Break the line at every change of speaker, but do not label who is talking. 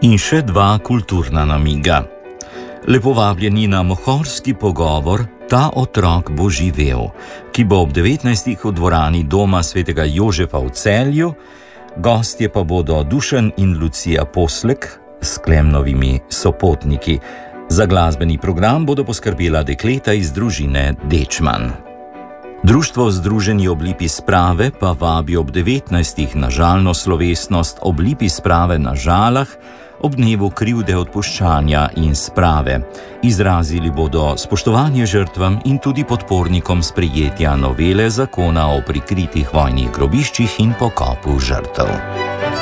In še dva kulturna namiga. Lepo vabljeni na mohorski pogovor Ta otrok bo živel, ki bo ob 19. v dvorani Doma svetega Jožefa v Celju. Gostje pa bodo Dušan in Lucija Poslek s Klemnovimi sopotniki. Za glasbeni program bodo poskrbela dekleta iz družine Dečman. Društvo Združeni ob lipi sprave pa vabi ob 19. na žalno slovesnost ob lipi sprave na Žalah ob dnevu krivde, odpuščanja in sprave. Izrazili bodo spoštovanje žrtvam in tudi podpornikom sprejetja novele zakona o prikritih vojnih grobiščih in pokopu žrtev.